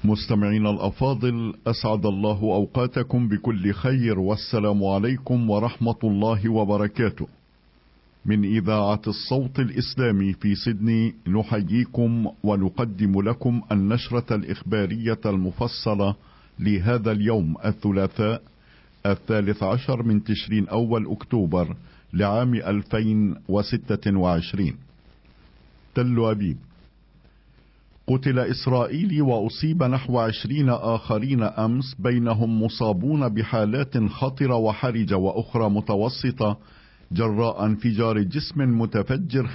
مستمعين الأفاضل، أسعد الله أوقاتكم بكل خير، والسلام عليكم ورحمة الله وبركاته. من إذاعة الصوت الإسلامي في سيدني نحييكم ونقدم لكم النشرة الإخبارية المفصلة لهذا اليوم الثلاثاء 13 من تشرين أول أكتوبر لعام 2026. تل أبيب: قتل إسرائيلي وأصيب نحو 20 آخرين أمس، بينهم مصابون بحالات خطرة وحرجة وأخرى متوسطة، جراء انفجار جسم متفجر